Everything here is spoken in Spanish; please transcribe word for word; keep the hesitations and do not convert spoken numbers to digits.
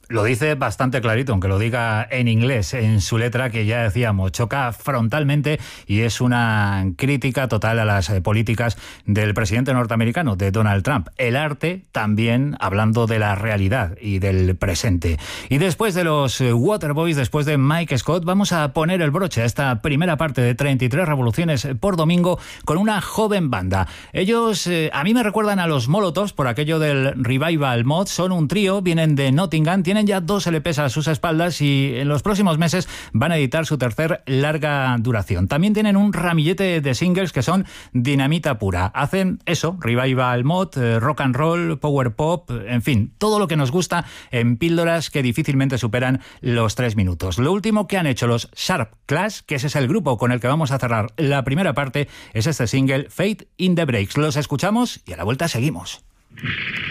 Lo dice bastante clarito, aunque lo diga en inglés, en su letra, que ya decíamos, choca frontalmente y es una crítica total a las eh, políticas del presidente norteamericano, de Donald Trump. El arte también hablando de la realidad y del presente. Y después de los eh, Waterboys, después de Mike Scott, vamos a poner el broche a esta primera parte de treinta y tres revoluciones por domingo con una joven banda. Ellos eh, a mí me recuerdan a los Molotovs por aquello del Revival Mod. Son un trío, vienen de Nottingham, tienen ya dos L Pes a sus espaldas y en los próximos meses van a editar su tercer larga duración. También tienen un ramillete de singles que son dinamita pura. Hacen eso, Revival Mod, eh, rock and roll, power pop, en fin, todo lo que nos gusta en píldoras que difícilmente superan los tres minutos. Lo último que han hecho los Sharp Clash, que ese es el grupo con el que vamos a cerrar la primera parte, es este single Fate in the Breaks. Los escuchamos y a la vuelta seguimos.